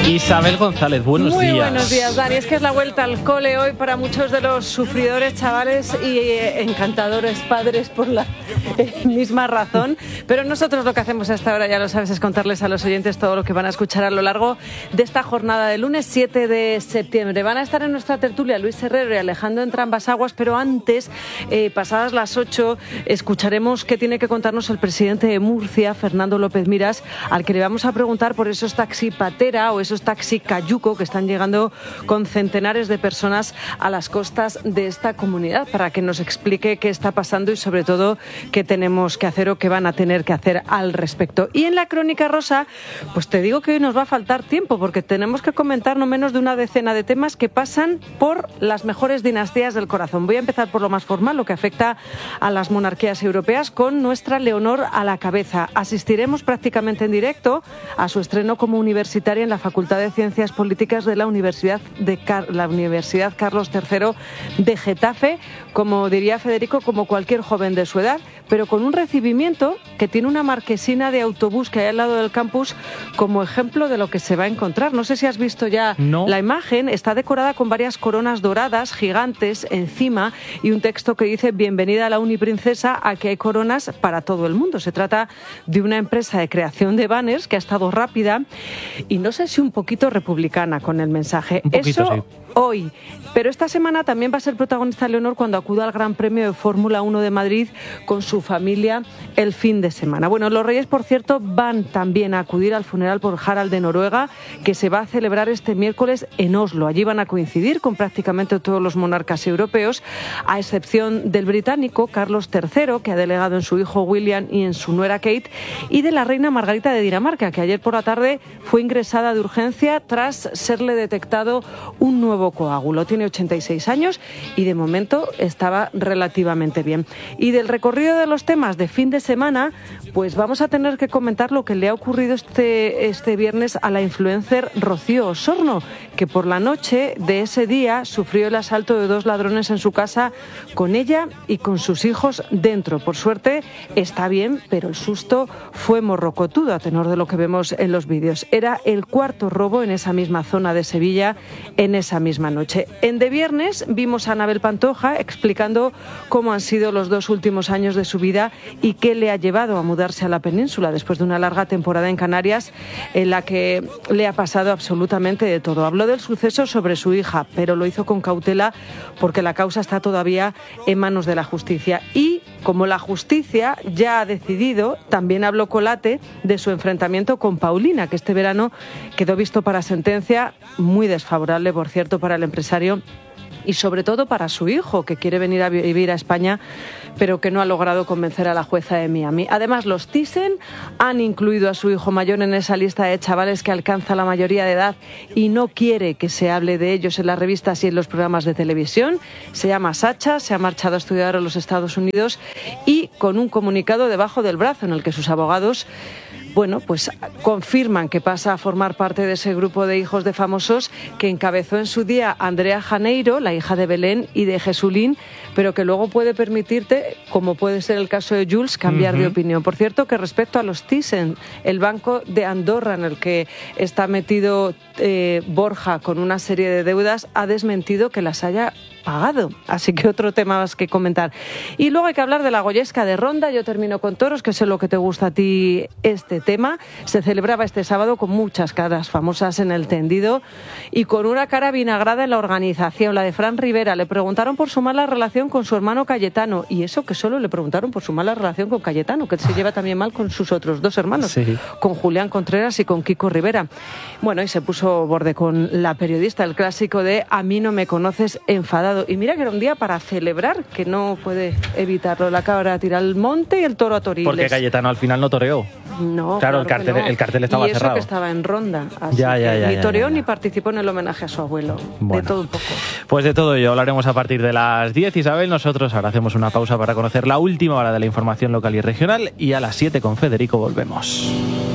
Isabel González, buenos días. Muy buenos días, Dani. Es que es la vuelta al cole hoy para muchos de los sufridores chavales y encantadores padres por la misma razón. Pero nosotros lo que hacemos a esta hora, ya lo sabes, es contarles a los oyentes todo lo que van a escuchar a lo largo de esta jornada de lunes 7 de septiembre. Van a estar en nuestra tertulia Luis Herrero y Alejandro Entrambas-Aguas, pero antes, pasadas las 8, escucharemos qué tiene que contarnos el presidente de Murcia, Fernando López Miras, al que le vamos a preguntar por esos taxi patera o esos taxi cayuco que están llegando con centenares de personas a las costas de esta comunidad, para que nos explique qué está pasando y sobre todo qué tenemos que hacer o qué van a tener que hacer al respecto. Y en la crónica rosa, pues te digo que hoy nos va a faltar tiempo porque tenemos que comentar no menos de una decena de temas que pasan por las mejores dinastías del corazón. Voy a empezar por lo más formal, lo que afecta a las monarquías europeas, con nuestra Leonor a la cabeza. Asistiremos prácticamente en directo a su estreno como universitaria en la Facultad de Ciencias Políticas de la Universidad Carlos III de Getafe, como diría Federico, como cualquier joven de su edad, pero con un recibimiento que tiene una marquesina de autobús que hay al lado del campus como ejemplo de lo que se va a encontrar. No sé si has visto ya la imagen, está decorada con varias coronas doradas gigantes encima y un texto que dice: bienvenida a la Uniprincesa, aquí hay coronas para todo el mundo. Se trata de una empresa de creación de banners que ha estado rápida y no sé si un poquito republicana con el mensaje. Un poquito, eso sí. Hoy. Pero esta semana también va a ser protagonista Leonor cuando acuda al Gran Premio de Fórmula 1 de Madrid con su familia el fin de semana. Bueno, los reyes, por cierto, van también a acudir al funeral por Harald de Noruega, que se va a celebrar este miércoles en Oslo. Allí van a coincidir con prácticamente todos los monarcas europeos, a excepción del británico Carlos III, que ha delegado en su hijo William y en su nuera Kate, y de la reina Margarita de Dinamarca, que ayer por la tarde fue ingresada de urgencia tras serle detectado un nuevo coágulo. Tiene 86 años y de momento estaba relativamente bien. Y del recorrido de los temas de fin de semana, pues vamos a tener que comentar lo que le ha ocurrido este viernes a la influencer Rocío Osorno, que por la noche de ese día sufrió el asalto de 2 ladrones en su casa con ella y con sus hijos dentro. Por suerte está bien, pero el susto fue morrocotudo a tenor de lo que vemos en los vídeos. Era el 4º robo en esa misma zona de Sevilla en esa misma noche. En De Viernes vimos a Anabel Pantoja explicando cómo han sido los 2 últimos años de su vida y qué le ha llevado a mudarse a la península después de una larga temporada en Canarias en la que le ha pasado absolutamente de todo. Habló del suceso sobre su hija, pero lo hizo con cautela porque la causa está todavía en manos de la justicia. Y como la justicia ya ha decidido, también habló Colate de su enfrentamiento con Paulina, que este verano quedó visto para sentencia, muy desfavorable, por cierto, para el empresario y sobre todo para su hijo, que quiere venir a vivir a España, pero que no ha logrado convencer a la jueza de Miami. Además, los Thyssen han incluido a su hijo mayor en esa lista de chavales que alcanza la mayoría de edad y no quiere que se hable de ellos en las revistas y en los programas de televisión. Se llama Sacha, se ha marchado a estudiar a los Estados Unidos y con un comunicado debajo del brazo en el que sus abogados pues confirman que pasa a formar parte de ese grupo de hijos de famosos que encabezó en su día Andrea Janeiro, la hija de Belén y de Jesulín, pero que luego puede permitirte, como puede ser el caso de Jules, cambiar de opinión. Por cierto, que respecto a los Thyssen, el Banco de Andorra, en el que está metido Borja con una serie de deudas, ha desmentido que las haya pagado. Así que otro tema más que comentar. Y luego hay que hablar de la Goyesca de Ronda. Yo termino con toros, que sé lo que te gusta a ti este tema. Se celebraba este sábado con muchas caras famosas en el tendido y con una cara vinagrada en la organización, la de Fran Rivera. Le preguntaron por su mala relación con su hermano Cayetano, y eso que solo le preguntaron por su mala relación con Cayetano, que se lleva también mal con sus otros 2 hermanos, sí, con Julián Contreras y con Kiko Rivera. Bueno, y se puso borde con la periodista, el clásico de "a mí no me conoces", enfadado. Y mira que era un día para celebrar, que no puede evitarlo. La cabra tira al monte y el toro a Toriles. Porque Cayetano al final no toreó. No, claro, el cartel estaba cerrado. Y eso que estaba en Ronda. Así ni toreó ni participó en el homenaje a su abuelo. Bueno, de todo un poco. Pues de todo ello hablaremos a partir de las 10, Isabel. Nosotros ahora hacemos una pausa para conocer la última hora de la información local y regional y a las 7 con Federico volvemos.